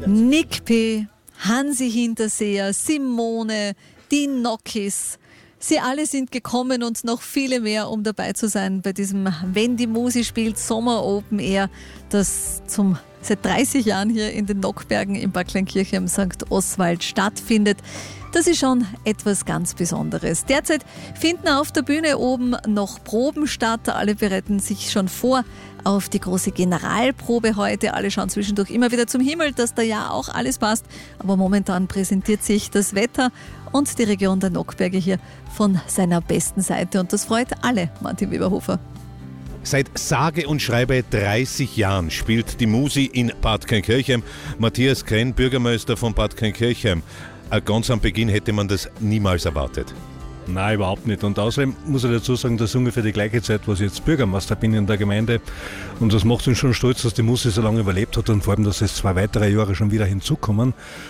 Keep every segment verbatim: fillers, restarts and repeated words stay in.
Nick P., Hansi Hinterseher, Simone, die Nokis. Sie alle sind gekommen und noch viele mehr, um dabei zu sein bei diesem Wenn die Musi spielt Sommer Open Air, das zum seit dreißig Jahren hier in den Nockbergen im Bad Kleinkirchen am Sankt Oswald stattfindet. Das ist schon etwas ganz Besonderes. Derzeit finden auf der Bühne oben noch Proben statt. Alle bereiten sich schon vor auf die große Generalprobe heute. Alle schauen zwischendurch immer wieder zum Himmel, dass da ja auch alles passt. Aber momentan präsentiert sich das Wetter und die Region der Nockberge hier von seiner besten Seite. Und das freut alle, Martin Weberhofer. Seit sage und schreibe dreißig Jahren spielt die Musi in Bad Kleinkirchen. Matthias Krenn, Bürgermeister von Bad Kleinkirchen. Ganz am Beginn hätte man das niemals erwartet. Nein, überhaupt nicht. Und außerdem muss ich dazu sagen, das ist ungefähr die gleiche Zeit, was ich jetzt Bürgermeister bin in der Gemeinde. Und das macht uns schon stolz, dass die Musi so lange überlebt hat und vor allem, dass es zwei weitere Jahre schon wieder hinzukommen.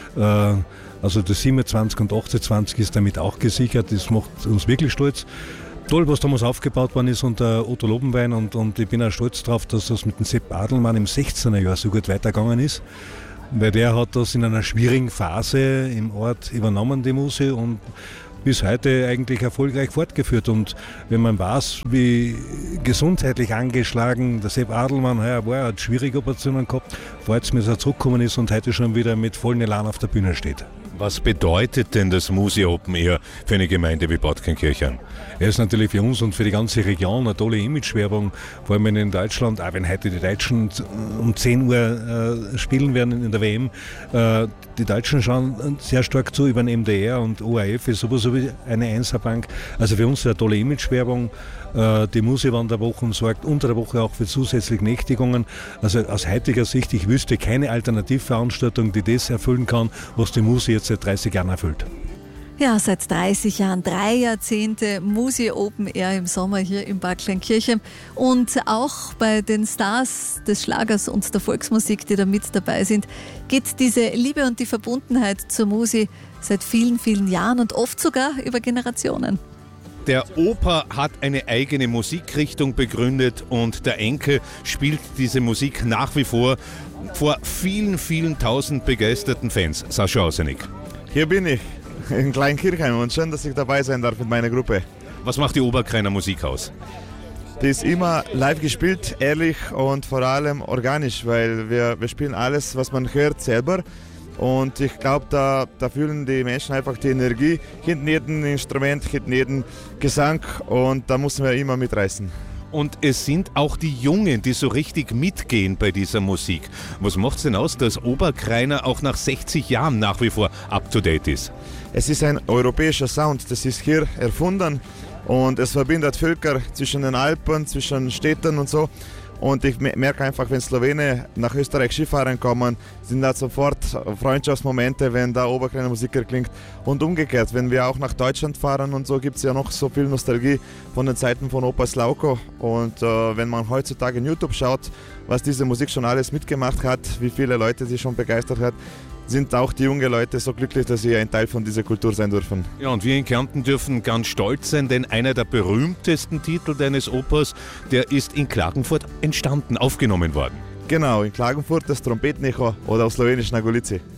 Also das siebenundzwanzig und achtundzwanzig ist damit auch gesichert. Das macht uns wirklich stolz. Toll, was damals aufgebaut worden ist unter Otto Lobenwein und, und ich bin auch stolz darauf, dass das mit dem Sepp Adelmann im sechzehner Jahr so gut weitergegangen ist. Weil der hat das in einer schwierigen Phase im Ort übernommen, die Musi, und bis heute eigentlich erfolgreich fortgeführt. Und wenn man weiß, wie gesundheitlich angeschlagen der Sepp Adelmann heuer war, er hat schwierige Operationen gehabt, freut es mich, dass er zurückgekommen ist und heute schon wieder mit vollem Elan auf der Bühne steht. Was bedeutet denn das Musi Open Air für eine Gemeinde wie Bad Kleinkirchen? Er ist natürlich für uns und für die ganze Region eine tolle Imagewerbung, vor allem in Deutschland, auch wenn heute die Deutschen um zehn Uhr äh, spielen werden in der W M. Äh, die Deutschen schauen sehr stark zu über den M D R und O R F ist sowieso wie eine Einserbank. Also für uns eine tolle Imagewerbung. Äh, die Musi-Wanderwoche sorgt unter der Woche auch für zusätzliche Nächtigungen. Also aus heutiger Sicht, ich wüsste keine Alternativveranstaltung, die das erfüllen kann, was die Musi jetzt seit dreißig Jahren erfüllt. Ja, seit dreißig Jahren, drei Jahrzehnte Musi Open Air im Sommer hier in Bad Kleinkirchen. Und auch bei den Stars des Schlagers und der Volksmusik, die da mit dabei sind, geht diese Liebe und die Verbundenheit zur Musi seit vielen, vielen Jahren und oft sogar über Generationen. Der Opa hat eine eigene Musikrichtung begründet und der Enkel spielt diese Musik nach wie vor vor vielen, vielen tausend begeisterten Fans. Sascha Ausenig. Hier bin ich, in Kleinkirchheim, und schön, dass ich dabei sein darf mit meiner Gruppe. Was macht die Oberkreiner Musik aus? Die ist immer live gespielt, ehrlich und vor allem organisch, weil wir, wir spielen alles, was man hört, selber. Und ich glaube, da, da fühlen die Menschen einfach die Energie hinter jedem Instrument, hinter jedem Gesang, und da müssen wir immer mitreißen. Und es sind auch die Jungen, die so richtig mitgehen bei dieser Musik. Was macht es denn aus, dass Oberkreiner auch nach sechzig Jahren nach wie vor up-to-date ist? Es ist ein europäischer Sound, das ist hier erfunden, und es verbindet Völker zwischen den Alpen, zwischen Städten und so. Und ich merke einfach, wenn Slowenen nach Österreich Skifahren kommen, sind da sofort Freundschaftsmomente, wenn da Oberkreiner Musik erklingt. Und umgekehrt, wenn wir auch nach Deutschland fahren und so, gibt es ja noch so viel Nostalgie von den Zeiten von Opa Slauko. Und äh, wenn man heutzutage in YouTube schaut, was diese Musik schon alles mitgemacht hat, wie viele Leute sie schon begeistert hat, sind auch die jungen Leute so glücklich, dass sie ein Teil von dieser Kultur sein dürfen. Ja, und wir in Kärnten dürfen ganz stolz sein, denn einer der berühmtesten Titel deines Opas, der ist in Klagenfurt entstanden, aufgenommen worden. Genau, in Klagenfurt das Trompetenecho oder auf Slowenisch Nagolici.